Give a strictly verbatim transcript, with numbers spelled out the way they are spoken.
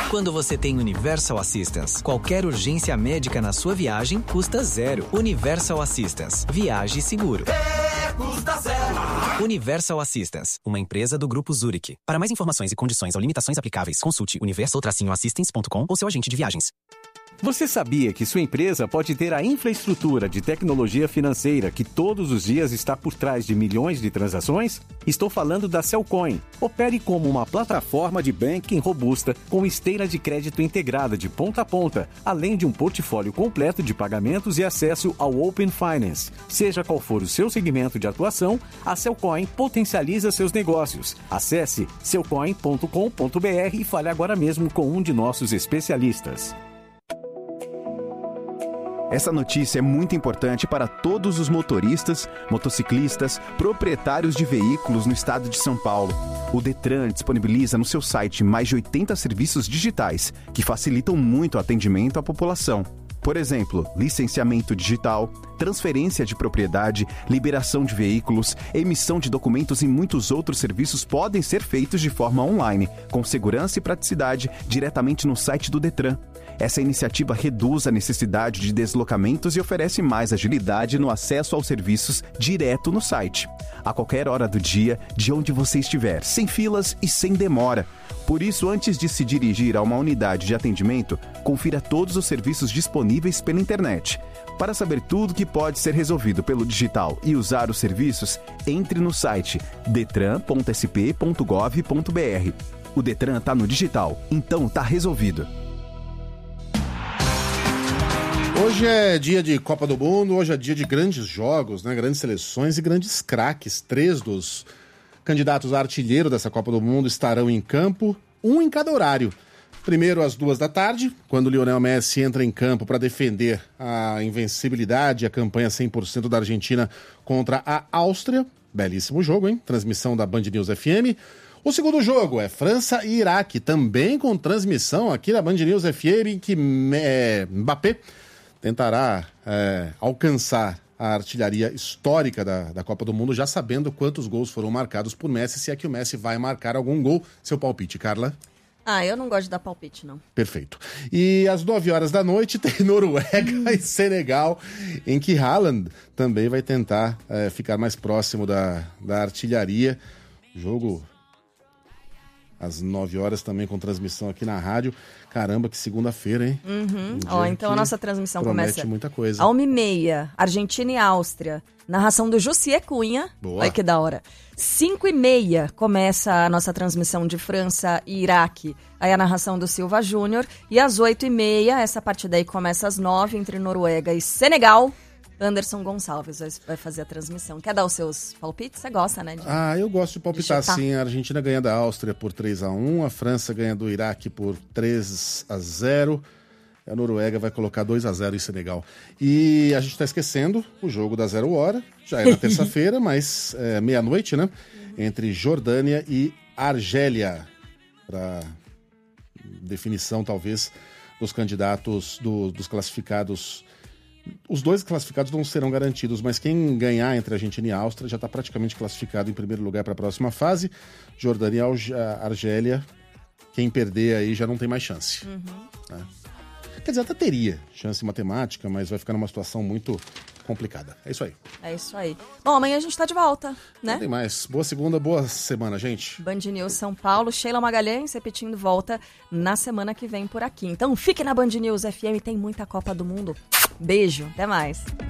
Quando você tem Universal Assistance, qualquer urgência médica na sua viagem custa zero. Universal Assistance. Viaje seguro. É, custa zero. Universal Assistance, uma empresa do Grupo Zurich. Para mais informações e condições ou limitações aplicáveis, consulte universal assistance ponto com ou seu agente de viagens. Você sabia que sua empresa pode ter a infraestrutura de tecnologia financeira que todos os dias está por trás de milhões de transações? Estou falando da Cellcoin. Opere como uma plataforma de banking robusta com esteira de crédito integrada de ponta a ponta, além de um portfólio completo de pagamentos e acesso ao Open Finance. Seja qual for o seu segmento de atuação, a Cellcoin potencializa seus negócios. Acesse cellcoin ponto com ponto b r e fale agora mesmo com um de nossos especialistas. Essa notícia é muito importante para todos os motoristas, motociclistas, proprietários de veículos no estado de São Paulo. O Detran disponibiliza no seu site mais de oitenta serviços digitais que facilitam muito o atendimento à população. Por exemplo, licenciamento digital, transferência de propriedade, liberação de veículos, emissão de documentos e muitos outros serviços podem ser feitos de forma online, com segurança e praticidade, diretamente no site do Detran. Essa iniciativa reduz a necessidade de deslocamentos e oferece mais agilidade no acesso aos serviços direto no site. A qualquer hora do dia, de onde você estiver, sem filas e sem demora. Por isso, antes de se dirigir a uma unidade de atendimento, confira todos os serviços disponíveis pela internet. Para saber tudo que pode ser resolvido pelo digital e usar os serviços, entre no site detran ponto s p ponto gov ponto b r. O Detran está no digital, então está resolvido. Hoje é dia de Copa do Mundo, hoje é dia de grandes jogos, né? Grandes seleções e grandes craques. Três dos candidatos a artilheiro dessa Copa do Mundo estarão em campo, um em cada horário. Primeiro às duas da tarde, quando Lionel Messi entra em campo para defender a invencibilidade, a campanha cem por cento da Argentina contra a Áustria. Belíssimo jogo, hein? Transmissão da Band News F M. O segundo jogo é França e Iraque, também com transmissão aqui da Band News F M, em que é, Mbappé tentará é, alcançar a artilharia histórica da, da Copa do Mundo, já sabendo quantos gols foram marcados por Messi, se é que o Messi vai marcar algum gol. Seu palpite, Carla? Ah, eu não gosto de dar palpite, não. Perfeito. E às nove horas da noite tem Noruega e Senegal, em que Haaland também vai tentar é, ficar mais próximo da, da artilharia. Jogo às nove horas também com transmissão aqui na rádio. Caramba, que segunda-feira, hein? Uhum. Um Ó, então a nossa transmissão começa muita coisa. à uma e meia, Argentina e Áustria. Narração do Jussier Cunha. Boa. Olha que da hora. Cinco e meia começa a nossa transmissão de França e Iraque. Aí a narração do Silva Júnior. E às oito e meia, essa partida aí começa às nove, entre Noruega e Senegal. Anderson Gonçalves vai fazer a transmissão. Quer dar os seus palpites? Você gosta, né? De... Ah, eu gosto de palpitar, de sim. A Argentina ganha da Áustria por três a um, a França ganha do Iraque por três a zero, a Noruega vai colocar dois a zero em Senegal. E a gente está esquecendo o jogo da zero hora, já é na terça-feira, mas é meia-noite, né? Entre Jordânia e Argélia, para definição, talvez, dos candidatos, do, dos classificados. Os dois classificados não serão garantidos, mas quem ganhar entre Argentina e Áustria já está praticamente classificado em primeiro lugar para a próxima fase. Jordânia e Argélia, quem perder aí já não tem mais chance. Uhum. Né? Quer dizer, até teria chance matemática, mas vai ficar numa situação muito complicada. É isso aí. É isso aí. Bom, amanhã a gente está de volta, né? Não tem mais. Boa segunda, boa semana, gente. Band News São Paulo, Sheila Magalhães repetindo volta na semana que vem por aqui. Então fique na Band News F M, tem muita Copa do Mundo. Beijo, até mais.